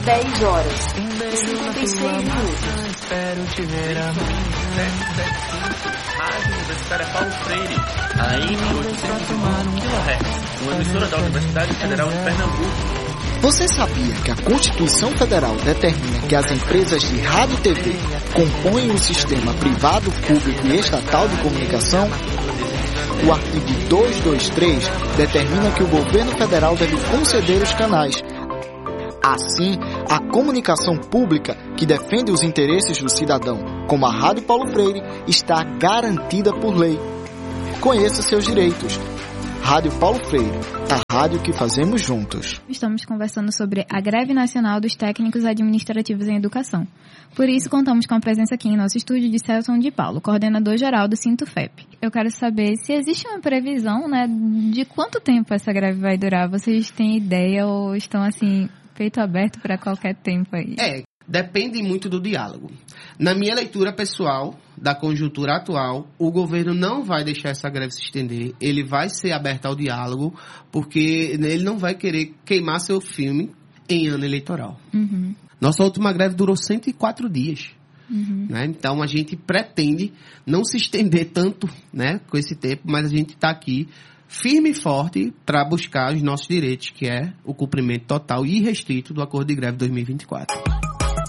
10 horas e 56 minutos. Rádio Universitária Paulo Freire, AM 801 kHz, uma emissora da Universidade Federal de Pernambuco. Você sabia que a Constituição Federal determina que as empresas de rádio e TV compõem o sistema privado, público e estatal de comunicação? O artigo 223 determina que o governo federal deve conceder os canais. Assim, a comunicação pública, que defende os interesses do cidadão, como a Rádio Paulo Freire, está garantida por lei. Conheça seus direitos. Rádio Paulo Freire, a rádio que fazemos juntos. Estamos conversando sobre a greve nacional dos técnicos administrativos em educação. Por isso, contamos com a presença aqui em nosso estúdio de Celton de Paulo, coordenador-geral do Sintufep. Eu quero saber se existe uma previsão, de quanto tempo essa greve vai durar. Vocês têm ideia ou estão, peito aberto para qualquer tempo aí? Depende muito do diálogo. Na minha leitura pessoal, da conjuntura atual, o governo não vai deixar essa greve se estender, ele vai ser aberto ao diálogo, porque ele não vai querer queimar seu filme em ano eleitoral. Uhum. Nossa última greve durou 104 dias. Uhum. Então, a gente pretende não se estender tanto com esse tempo, mas a gente está aqui firme e forte para buscar os nossos direitos, que é o cumprimento total e irrestrito do Acordo de Greve 2024.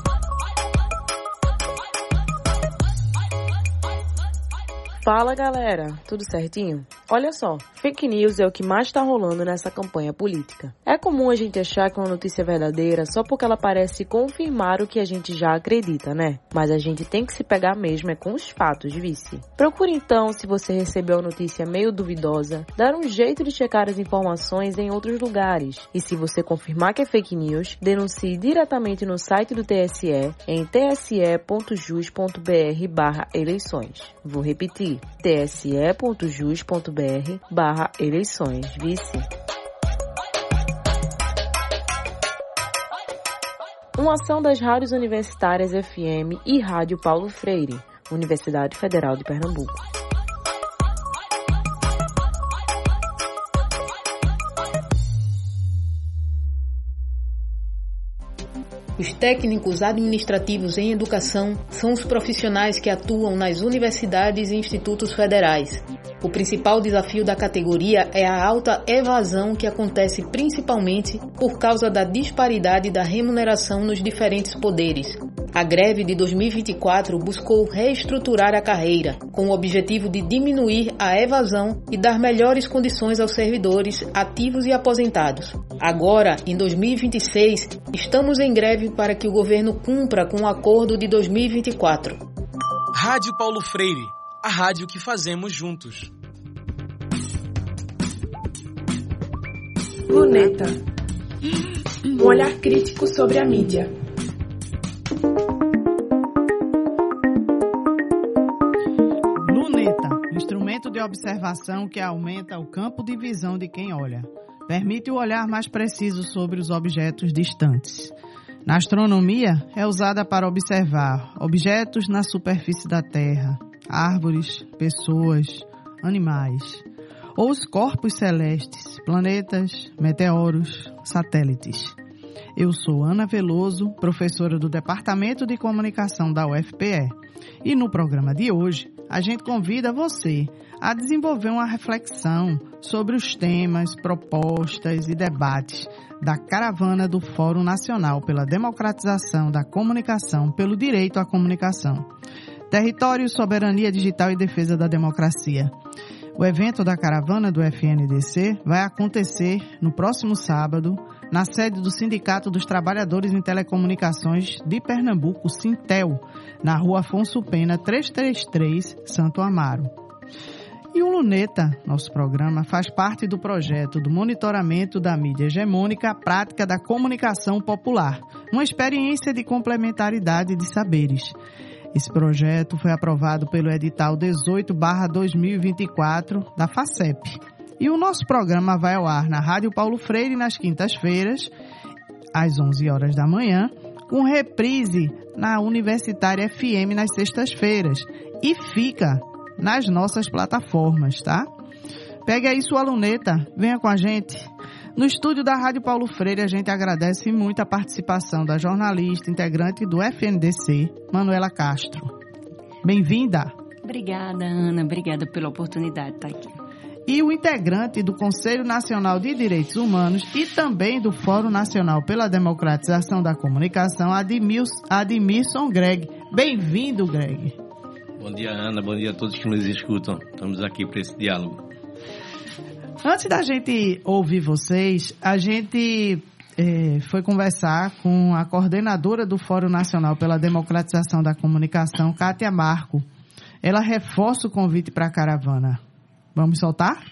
Fala galera, tudo certinho? Olha só, fake news é o que mais está rolando nessa campanha política. É comum a gente achar que uma notícia é verdadeira só porque ela parece confirmar o que a gente já acredita, né? Mas a gente tem que se pegar mesmo com os fatos, vice. Procure então, se você recebeu a notícia meio duvidosa, dar um jeito de checar as informações em outros lugares. E se você confirmar que é fake news, denuncie diretamente no site do TSE em tse.jus.br/eleições. Vou repetir, tse.jus.br/eleições, vice. Uma ação das rádios universitárias FM e Rádio Paulo Freire, Universidade Federal de Pernambuco. Os técnicos administrativos em educação são os profissionais que atuam nas universidades e institutos federais. O principal desafio da categoria é a alta evasão que acontece principalmente por causa da disparidade da remuneração nos diferentes poderes. A greve de 2024 buscou reestruturar a carreira, com o objetivo de diminuir a evasão e dar melhores condições aos servidores ativos e aposentados. Agora, em 2026, estamos em greve para que o governo cumpra com o acordo de 2024. Rádio Paulo Freire, a rádio que fazemos juntos. Luneta, um olhar crítico sobre a mídia. Luneta, instrumento de observação que aumenta o campo de visão de quem olha. Permite o olhar mais preciso sobre os objetos distantes. Na astronomia, é usada para observar objetos na superfície da Terra, árvores, pessoas, animais, ou os corpos celestes, planetas, meteoros, satélites. Eu sou Ana Veloso, professora do Departamento de Comunicação da UFPE, e no programa de hoje a gente convida você a desenvolver uma reflexão sobre os temas, propostas e debates da caravana do Fórum Nacional pela Democratização da Comunicação pelo Direito à Comunicação. Território, Soberania Digital e Defesa da Democracia. O evento da caravana do FNDC vai acontecer no próximo sábado, na sede do Sindicato dos Trabalhadores em Telecomunicações de Pernambuco, Sintel, na Rua Afonso Pena, 333, Santo Amaro. E o Luneta, nosso programa, faz parte do projeto do monitoramento da mídia hegemônica à prática da comunicação popular, uma experiência de complementaridade de saberes. Esse projeto foi aprovado pelo edital 18/2024 da FACEP. E o nosso programa vai ao ar na Rádio Paulo Freire nas quintas-feiras, às 11 horas da manhã, com reprise na Universitária FM nas sextas-feiras. E fica nas nossas plataformas, tá? Pegue aí sua luneta, venha com a gente. No estúdio da Rádio Paulo Freire, a gente agradece muito a participação da jornalista integrante do FNDC, Manuela Castro. Bem-vinda! Obrigada, Ana. Obrigada pela oportunidade de estar aqui. E o integrante do Conselho Nacional de Direitos Humanos e também do Fórum Nacional pela Democratização da Comunicação, Admilson Greg. Bem-vindo, Greg. Bom dia, Ana. Bom dia a todos que nos escutam. Estamos aqui para esse diálogo. Antes da gente ouvir vocês, a gente foi conversar com a coordenadora do Fórum Nacional pela Democratização da Comunicação, Kátia Marco. Ela reforça o convite para a caravana. Vamos soltar?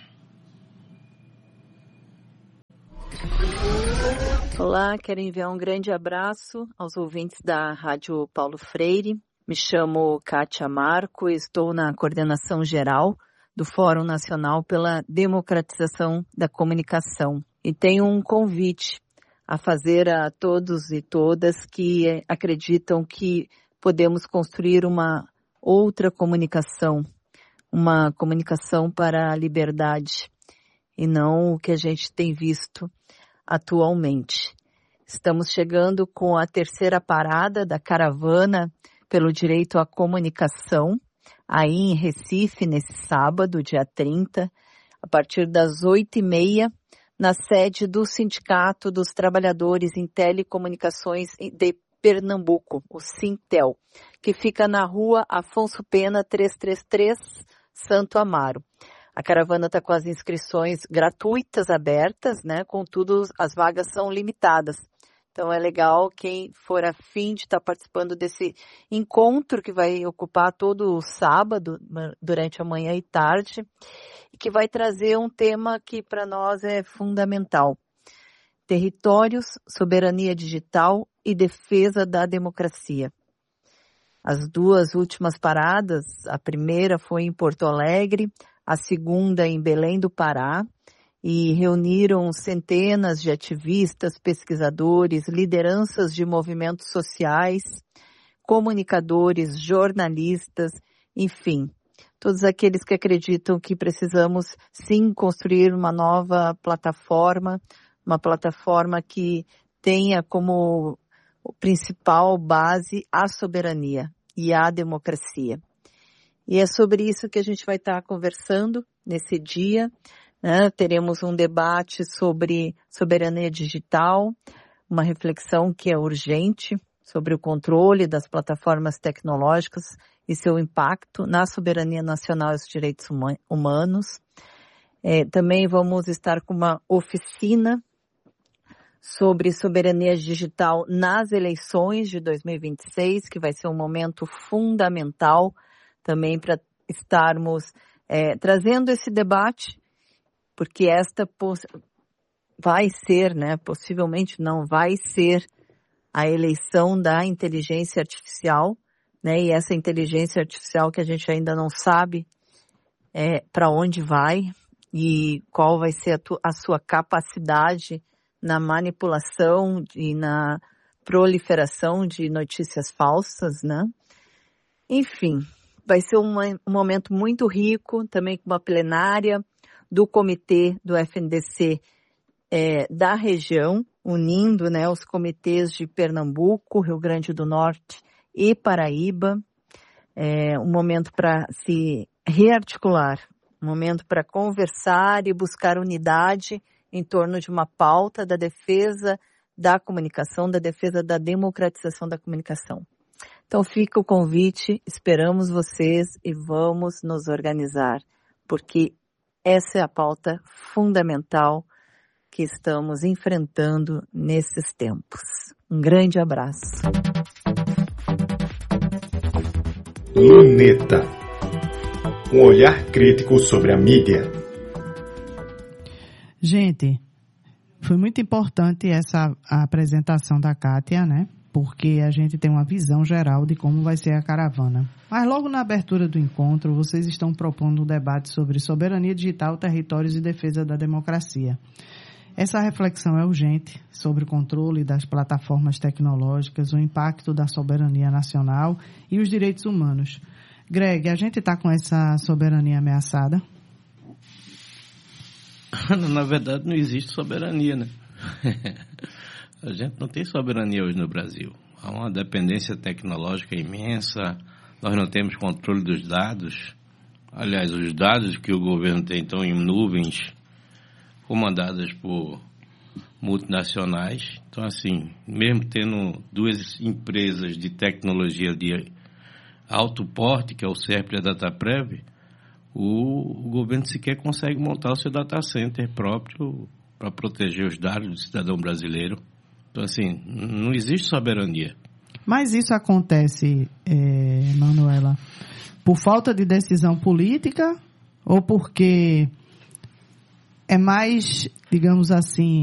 Olá, quero enviar um grande abraço aos ouvintes da Rádio Paulo Freire. Me chamo Kátia Marco, estou na coordenação geral do Fórum Nacional pela Democratização da Comunicação. E tenho um convite a fazer a todos e todas que acreditam que podemos construir uma outra comunicação, uma comunicação para a liberdade, e não o que a gente tem visto atualmente. Estamos chegando com a terceira parada da caravana pelo direito à comunicação, aí em Recife, nesse sábado, dia 30, a partir das 8h30, na sede do Sindicato dos Trabalhadores em Telecomunicações de Pernambuco, o Sintel, que fica na rua Afonso Pena 333, Santo Amaro. A caravana está com as inscrições gratuitas abertas, né? Contudo, as vagas são limitadas. Então é legal quem for a fim de estar participando desse encontro que vai ocupar todo o sábado, durante a manhã e tarde, e que vai trazer um tema que para nós é fundamental: territórios, soberania digital e defesa da democracia. As duas últimas paradas, a primeira foi em Porto Alegre, a segunda em Belém do Pará, e reuniram centenas de ativistas, pesquisadores, lideranças de movimentos sociais, comunicadores, jornalistas, enfim, todos aqueles que acreditam que precisamos sim construir uma nova plataforma, uma plataforma que tenha como principal base a soberania e a democracia. E é sobre isso que a gente vai estar conversando nesse dia. Teremos um debate sobre soberania digital, uma reflexão que é urgente sobre o controle das plataformas tecnológicas e seu impacto na soberania nacional e os direitos humanos. Também vamos estar com uma oficina sobre soberania digital nas eleições de 2026, que vai ser um momento fundamental também para estarmos trazendo esse debate, porque esta vai ser, né, possivelmente não vai ser a eleição da inteligência artificial, né, e essa inteligência artificial que a gente ainda não sabe para onde vai e qual vai ser a sua capacidade na manipulação e na proliferação de notícias falsas, né? Enfim, vai ser um momento muito rico, também com uma plenária do comitê do FNDC da região, unindo, né, os comitês de Pernambuco, Rio Grande do Norte e Paraíba. Um momento para se rearticular, um momento para conversar e buscar unidade em torno de uma pauta da defesa da comunicação, da defesa da democratização da comunicação. Então fica o convite, esperamos vocês e vamos nos organizar, porque essa é a pauta fundamental que estamos enfrentando nesses tempos. Um grande abraço. Luneta, um olhar crítico sobre a mídia. Gente, foi muito importante essa apresentação da Kátia, né? Porque a gente tem uma visão geral de como vai ser a caravana. Mas logo na abertura do encontro, vocês estão propondo um debate sobre soberania digital, territórios e defesa da democracia. Essa reflexão é urgente sobre o controle das plataformas tecnológicas, o impacto da soberania nacional e os direitos humanos. Greg, a gente está com essa soberania ameaçada? Na verdade, não existe soberania, né? A gente não tem soberania hoje no Brasil. Há uma dependência tecnológica imensa, nós não temos controle dos dados. Aliás, os dados que o governo tem estão em nuvens comandadas por multinacionais. Então, assim, mesmo tendo duas empresas de tecnologia de alto porte, que é o SERP e a Dataprev, o governo sequer consegue montar o seu data center próprio para proteger os dados do cidadão brasileiro. Então, assim, não existe soberania. Mas isso acontece, Manuela, por falta de decisão política ou porque é mais, digamos assim,